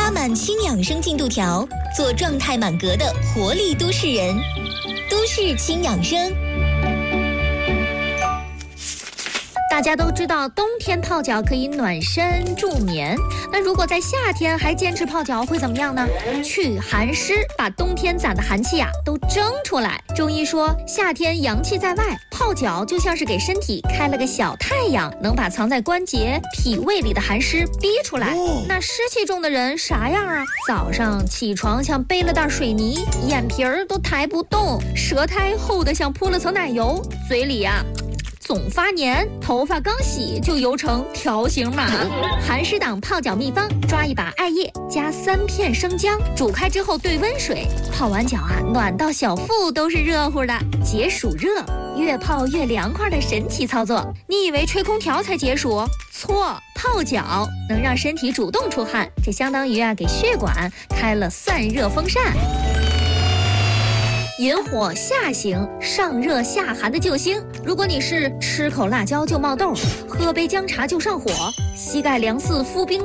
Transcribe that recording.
插满轻养生进度条，做状态满格的活力都市人。都市轻养生。 大家都知道冬天泡脚可以暖身助眠，那如果在夏天还坚持泡脚会怎么样呢？去寒湿，把冬天攒的寒气都蒸出来。中医说夏天阳气在外，泡脚就像是给身体开了个小太阳，能把藏在关节脾胃里的寒湿逼出来。那湿气重的人啥样啊？早上起床像背了袋水泥，眼皮儿都抬不动，舌苔厚得像铺了层奶油，嘴里总发黏，头发刚洗就油成条形码。寒湿党泡脚秘方：抓一把艾叶，加3片生姜，煮开之后兑温水，泡完脚暖到小腹都是热乎的，解暑热，越泡越凉快的神奇操作。你以为吹空调才解暑？错，泡脚能让身体主动出汗，这相当于给血管开了散热风扇。引火下行，上热下寒的救星。如果你是吃口辣椒就冒痘，喝杯姜茶就上火，膝盖凉似敷冰